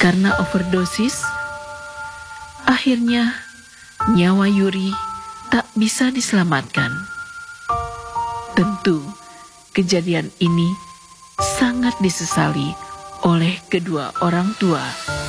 Karena overdosis, akhirnya nyawa Yuri tak bisa diselamatkan. Tentu, kejadian ini sangat disesali oleh kedua orang tua